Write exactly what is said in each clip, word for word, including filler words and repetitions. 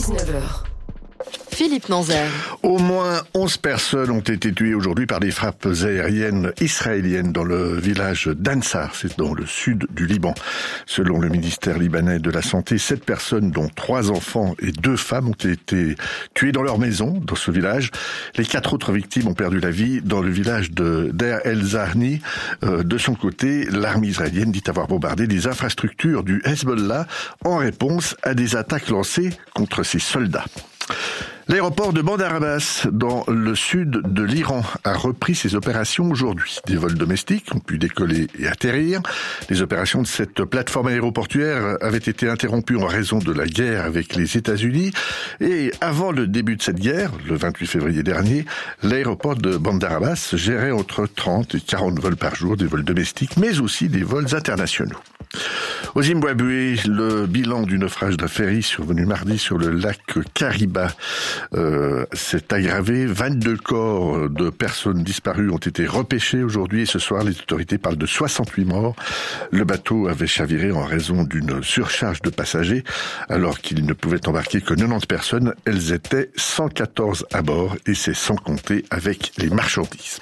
dix-neuf heures. Philippe Nanzer. Au moins onze personnes ont été tuées aujourd'hui par des frappes aériennes israéliennes dans le village d'Ansar, c'est dans le sud du Liban. Selon le ministère libanais de la Santé, sept personnes, dont trois enfants et deux femmes, ont été tuées dans leur maison, dans ce village. Les quatre autres victimes ont perdu la vie dans le village de Deir el-Zahni. Euh, de son côté, l'armée israélienne dit avoir bombardé des infrastructures du Hezbollah en réponse à des attaques lancées contre ses soldats. L'aéroport de Bandar Abbas, dans le sud de l'Iran, a repris ses opérations aujourd'hui. Des vols domestiques ont pu décoller et atterrir. Les opérations de cette plateforme aéroportuaire avaient été interrompues en raison de la guerre avec les États-Unis. Et avant le début de cette guerre, le vingt-huit février dernier, l'aéroport de Bandar Abbas gérait entre trente et quarante vols par jour, des vols domestiques, mais aussi des vols internationaux. Au Zimbabwe, le bilan du naufrage d'un ferry survenu mardi sur le lac Kariba euh, s'est aggravé. vingt-deux corps de personnes disparues ont été repêchés aujourd'hui et ce soir, les autorités parlent de soixante-huit morts. Le bateau avait chaviré en raison d'une surcharge de passagers. Alors qu'il ne pouvait embarquer que quatre-vingt-dix personnes, elles étaient cent quatorze à bord et c'est sans compter avec les marchandises.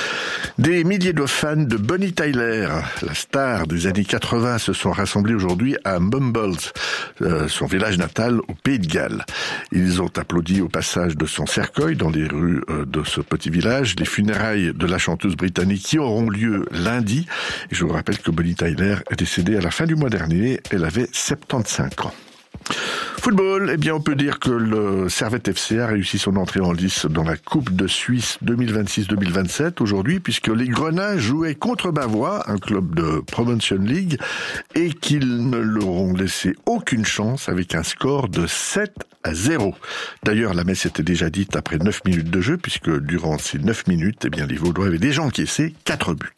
Des milliers de fans de Bonnie Tyler, la star des années quatre-vingts, se sont rassemblés aujourd'hui à Mumbles, euh, son village natal au Pays de Galles. Ils ont applaudi au passage de son cercueil dans les rues euh, de ce petit village. Les funérailles de la chanteuse britannique qui auront lieu lundi. Et je vous rappelle que Bonnie Tyler est décédée à la fin du mois dernier. Elle avait soixante-quinze ans. Football, eh bien on peut dire que le Servette F C a réussi son entrée en lice dans la Coupe de Suisse deux mille vingt-six deux mille vingt-sept aujourd'hui, puisque les Grenats jouaient contre Bavois, un club de Promotion League, et qu'ils ne leur ont laissé aucune chance avec un score de sept à zéro. D'ailleurs, la messe était déjà dite après neuf minutes de jeu, puisque durant ces neuf minutes, eh bien les Vaudois avaient déjà encaissé quatre buts.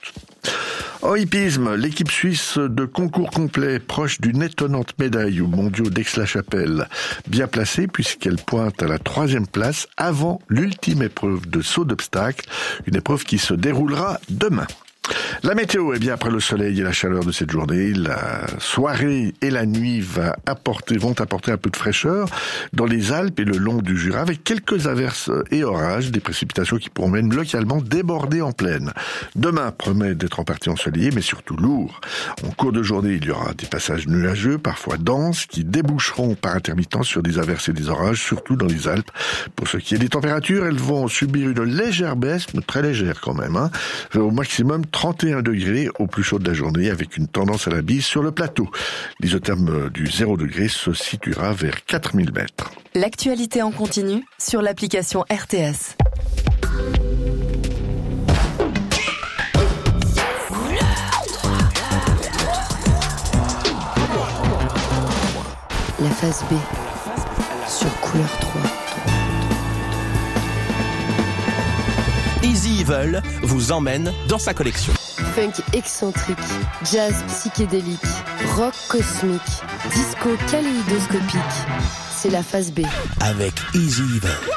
En hippisme, l'équipe suisse de concours complet, proche d'une étonnante médaille aux mondiaux d'Aix-la-Chapelle, bien placée puisqu'elle pointe à la troisième place avant l'ultime épreuve de saut d'obstacle, une épreuve qui se déroulera demain. La météo, eh bien, après le soleil et la chaleur de cette journée, la soirée et la nuit va apporter, vont apporter un peu de fraîcheur dans les Alpes et le long du Jura, avec quelques averses et orages, des précipitations qui pourront même localement déborder en plaine. Demain promet d'être en partie ensoleillé, mais surtout lourd. En cours de journée, il y aura des passages nuageux, parfois denses, qui déboucheront par intermittence sur des averses et des orages, surtout dans les Alpes. Pour ce qui est des températures, elles vont subir une légère baisse, mais très légère quand même, hein, au maximum trente et un degrés au plus chaud de la journée, avec une tendance à la bise sur le plateau. L'isotherme du zéro degré se situera vers quatre mille mètres. L'actualité en continu sur l'application R T S. La phase B sur Couleur trois. Easy Evil vous emmène dans sa collection. Funk excentrique, jazz psychédélique, rock cosmique, disco kaléidoscopique. C'est la phase B. Avec Easy Evil.